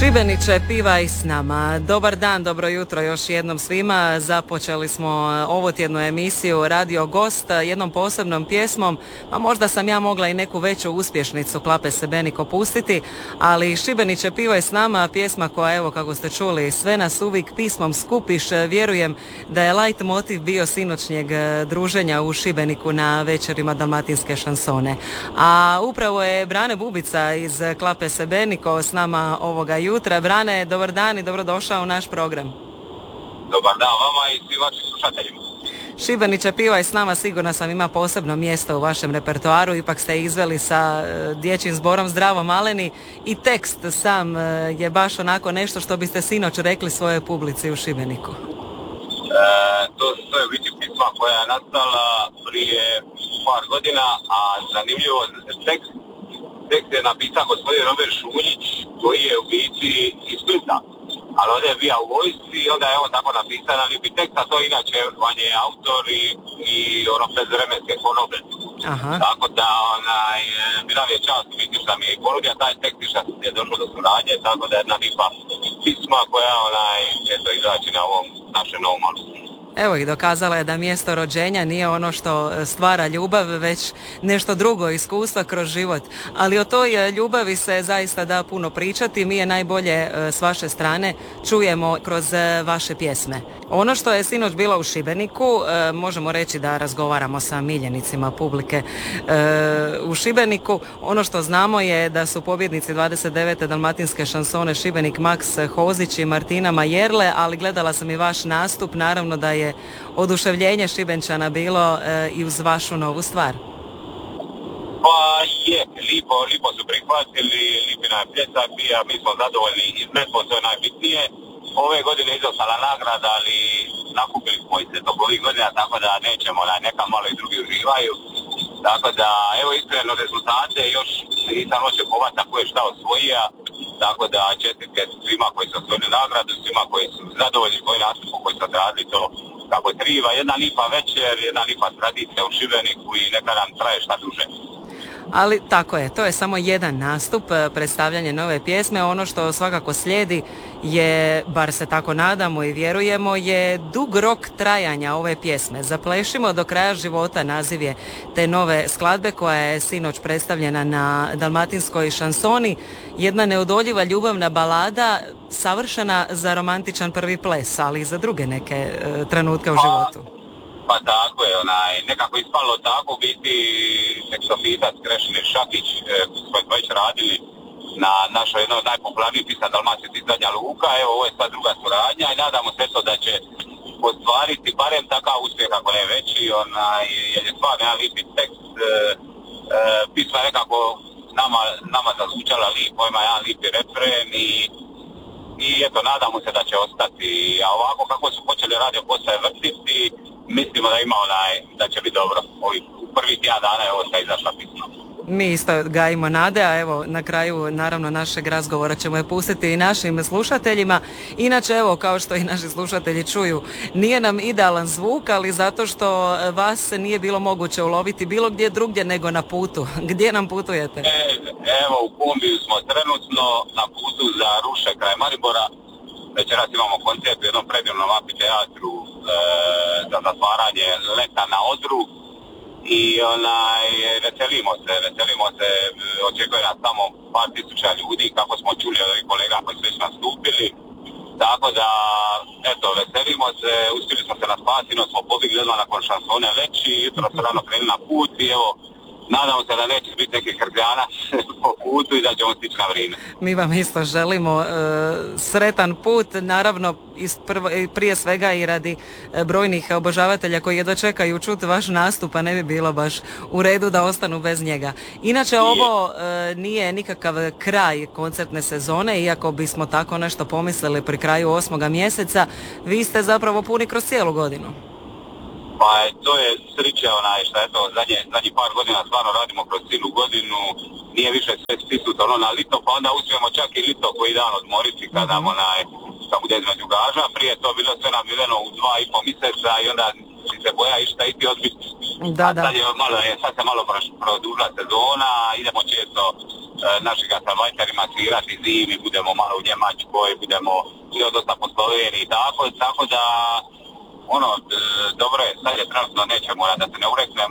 Šibeniče, pivaj s nama. Dobar dan, dobro jutro još jednom svima. Započeli smo ovotjednu emisiju Radio Gost jednom posebnom pjesmom, a možda sam ja mogla i neku veću uspješnicu Klape Sebeniko pustiti, ali Šibeniče, pivaj s nama, pjesma koja, evo kako ste čuli, sve nas uvijek pismom skupiš. Vjerujem da je light motiv bio sinoćnjeg druženja u Šibeniku na večerima dalmatinske šansone. A upravo je Brane Bubica iz Klape Sebeniko s nama ovoga jutra. Brane, dobar dan i dobrodošao u naš program. Dobar dan vama i svim vašim slušateljima. Šibeniče, pivaj s nama, sigurno sam ima posebno mjesto u vašem repertoaru, ipak ste izveli sa dječjim zborom Zdravo maleni i tekst sam je baš onako nešto što biste sinoć rekli svojoj publici u Šibeniku. To je biti pisma koja je nastala prije par godina, a zanimljivo tekst je napisan gospodin Robert Šunjić, koji je u biti iz Splita, ali ovdje je bio u vojsci i onda je on tako napisan, ali bi tekst, a to inače on je autor i ono bezvremenske konobe. Tako da bila mi je čast biti što mi je ponudio taj tekst i što je došlo do suradnje, tako da je jedna lipa pisma koja eto izaći na ovom našem novom albumu. Evo i dokazala je da mjesto rođenja nije ono što stvara ljubav, već nešto drugo, iskustva kroz život. Ali o toj ljubavi se zaista da puno pričati. Mi je najbolje s vaše strane čujemo kroz vaše pjesme. Ono što je sinoć bilo u Šibeniku, možemo reći da razgovaramo sa miljenicima publike u Šibeniku. Ono što znamo je da su pobjednici 29. dalmatinske šansone Šibenik Maks Hozić i Martina Majerle, ali gledala sam i vaš nastup, naravno da je oduševljenje Šibenčana bilo i uz vašu novu stvar. Pa je, lipo su prihvatili, lipina je pljesak bija, mi smo zadovoljni i to je najbitnije. Ove godine izostala nagrada, ali nakupili smo i se tog ovih godina, tako da nećemo, neka malo i drugi uživaju. Tako da, evo iskreno rezultate, još nisam hoćeo povati na koje šta osvojija, tako da čestitke svima koji su osvojili nagradu, svima koji su zadovoljni koji nastupu, koji su odradili to kako treba. Jedna lipa večer, jedna lipa tradicija u Šibeniku i neka nam traje šta duže. Ali tako je, to je samo jedan nastup, predstavljanje nove pjesme. Ono što svakako slijedi je, bar se tako nadamo i vjerujemo, je dug rok trajanja ove pjesme. Zaplešimo do kraja života, naziv je te nove skladbe koja je sinoć predstavljena na dalmatinskoj šansoni. Jedna neodoljiva ljubavna balada, savršena za romantičan prvi ples, ali i za druge neke trenutke u životu. Pa tako je, nekako ispalo tako, biti tekstopisac Krešimir Šakić, s kojim smo već radili na našoj jednoj od najpopularnijih pisa Dalmacija Zadnja Luka. Evo, ovo je sad druga suradnja i nadamo se to da će ostvariti barem takav uspjeh, ako ne veći, jer je stvarno jedan lipi tekst. Pisma je nekako nama zazvučala lipo, ima jedan lipi refren i eto, nadamo se da će ostati. A ovako kako su počeli radio postaje vrtiti, mislimo da ima da će biti dobro. Ovi prvih tjedan dana je ovo šta izašla pisma. Mi isto gajimo nade, a evo na kraju naravno našeg razgovora ćemo je pustiti i našim slušateljima. Inače, evo, kao što i naši slušatelji čuju, nije nam idealan zvuk, ali zato što vas nije bilo moguće uloviti bilo gdje drugdje nego na putu. Gdje nam putujete? Evo, u Kumbiju smo trenutno na putu za Ruše kraj Maribora. Večeras imamo koncert u jednom predivnom amfiteatru za zatvaranje leta na Odru i veselimo se, očekuje nas tamo par tisuća ljudi, kako smo čuli od ovih kolega koji su već nastupili, tako da, eto, veselimo se, uspjeli smo se naspasiti, smo pobjegli odmah nakon šansone već i jutro se rano krenuli na put i evo, nadamo se da neće biti nekih krzijana po putu i da ćemo stići na vrijeme. Mi vam isto želimo sretan put, naravno prije svega i radi brojnih obožavatelja koji jedva čekaju čuti vaš nastup, a ne bi bilo baš u redu da ostanu bez njega. Inače, ovo nije nikakav kraj koncertne sezone, iako bismo tako nešto pomislili pri kraju 8. mjeseca, vi ste zapravo puni kroz cijelu godinu. Pa to je sreća što eto, zadnjih par godina stvarno radimo kroz cijelu godinu, nije više sve stisnuto na lito, pa onda uspijemo čak i lito koji dan odmoriti kada kad bude između gaža. Prije to bilo sve namireno u 2,5 mjeseca i onda si se boja išta iti odbiti. Da. Sad se malo produžila sezona, idemo često našega salvajterima svirati zimi, budemo malo u Njemačkoj, budemo dosta po Sloveniji, tako da dobro je, sad je trenutno neće mora da se ne ureknemo,